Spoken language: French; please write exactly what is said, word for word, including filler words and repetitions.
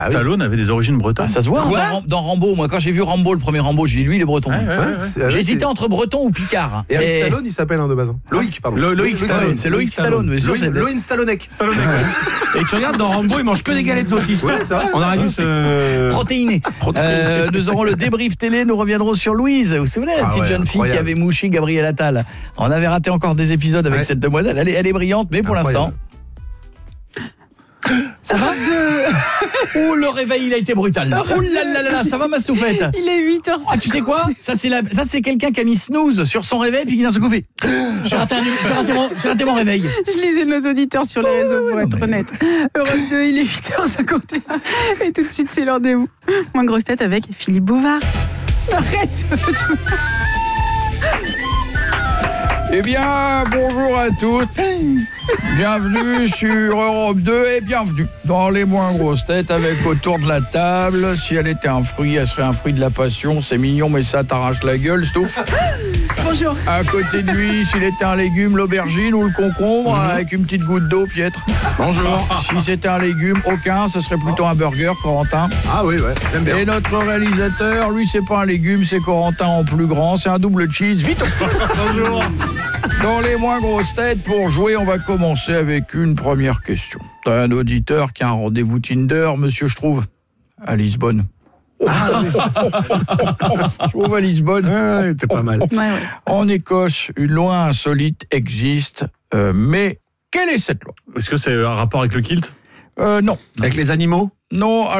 Ah oui. Stallone avait des origines bretonnes. Ah, ça se voit hein, dans, dans Rambo. Moi, quand j'ai vu Rambo, le premier Rambo, j'ai dit lui, il est breton. Ouais, ouais, ouais, ouais. C'est- J'ai hésité c'est- entre breton ou picard. Et avec Stallone, il s'appelle un de base. Loïc, pardon. Lo- Loïc Stallone. C'est Loïc Stallone. Mais sûr, Loïc, c'est- Loïc Stallonek. Et tu regardes dans Rambo, il mange que des galettes de saucisses. Ouais, c'est vrai. On aurait dû se. Protéiné. Euh, nous aurons le débrief télé, nous reviendrons sur Louise. Vous vous souvenez, la Ah petite ouais, jeune fille qui incroyable. avait mouché Gabriel Attal. On avait raté encore des épisodes avec Ouais. cette demoiselle. Elle est, elle est brillante, mais pour Incroyable. l'instant... Ça va Oh, le réveil, il a été brutal. Là. Oh là là là là, ça va ma stouffette? Il est huit heures. Ah, tu sais quoi? Ça c'est la... ça c'est quelqu'un qui a mis snooze sur son réveil puis qui vient se couper. J'ai raté, un... j'ai raté, mon... j'ai raté mon réveil. Je lisais nos auditeurs sur les réseaux pour être honnête. Europe deux, il est huit heures cinquante et un. Et tout de suite, c'est l'heure des où. Moins grosse tête avec Philippe Bouvard. Arrête. Eh bien, bonjour à toutes. Bienvenue sur Europe deux et bienvenue dans les moins grosses têtes avec autour de la table. Si elle était un fruit, elle serait un fruit de la passion. C'est mignon, mais ça t'arrache la gueule, Stouff. Bonjour. À côté de lui, s'il était un légume, l'aubergine ou le concombre, avec une petite goutte d'eau, Pietre. Bonjour. Si c'était un légume, aucun, ce serait plutôt un burger, Corentin. Ah oui, ouais, j'aime bien. Et notre réalisateur, lui, c'est pas un légume, c'est Corentin en plus grand, c'est un double cheese. Vite. Bonjour. Dans les moins grosses têtes, pour jouer, on va commencer avec une première question. T'as un auditeur qui a un rendez-vous Tinder, monsieur, je trouve, à Lisbonne. Je trouve à Lisbonne. Ah, c'était pas mal. Ouais, ouais. En Écosse, une loi insolite existe, euh, mais quelle est cette loi? Est-ce que c'est un rapport avec le kilt? Euh, non. Avec les animaux? Non,